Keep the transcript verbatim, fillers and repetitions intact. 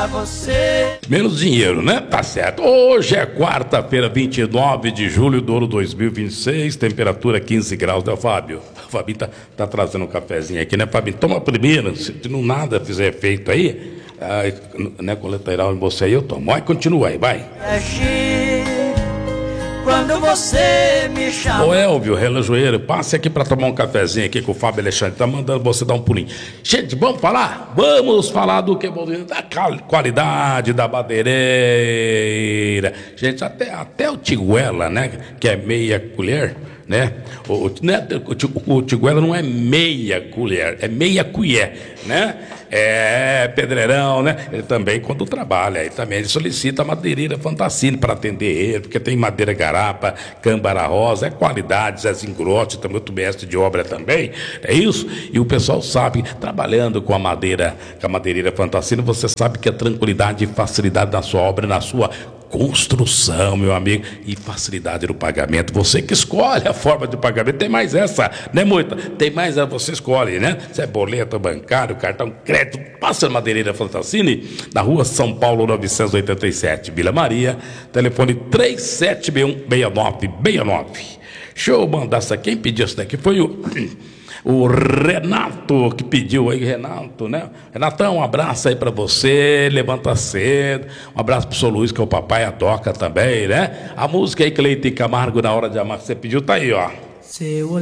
pra você. Menos dinheiro, né? Tá certo. Hoje é quarta-feira, vinte e nove de julho do ano dois mil e vinte e seis, temperatura quinze graus, né, Fábio? O Fabinho tá, tá trazendo um cafezinho aqui, né, Fabinho? Toma primeiro, se não nada fizer efeito aí, ai, né, com lateral em você aí, eu tomo. Vai, continua aí, vai. Quando você me chama. Ô Elvio, relojoeiro, passe aqui pra tomar um cafezinho aqui com o Fábio Alexandre, tá mandando você dar um pulinho. Gente, vamos falar? Vamos falar do que? Da qualidade da madeireira. Gente, até, até o Tiguela, né, que é meia colher, né? O, né, o, o Tiguela não é meia colher, é meia colher, né? É pedreirão, né? Ele também, quando trabalha, aí também ele solicita a madeireira Fantacine para atender ele, porque tem madeira garapa, câmbara rosa, é qualidade, Zezinho Grotti, também outro mestre de obra também, é isso? E o pessoal sabe, trabalhando com a madeira, com a madeireira Fantacine, você sabe que a tranquilidade e facilidade na sua obra, na sua construção, meu amigo, e facilidade no pagamento. Você que escolhe a forma de pagamento. Tem mais essa, né, Moita? Tem mais essa, você escolhe, né? Se é boleto bancário, cartão crédito, passa na Madeireira Fantacine, na rua São Paulo novecentos e oitenta e sete, Vila Maria, telefone três sete seis um, seis nove seis nove. Deixa eu mandar essa. Quem pediu isso daqui foi o... O Renato que pediu aí, Renato, né? Renatão, um abraço aí pra você, levanta cedo. Um abraço pro seu Luiz, que é o papai, a Doca também, né? A música aí, Cleiton Camargo, Na Hora de Amar, que você pediu, tá aí, ó. Seu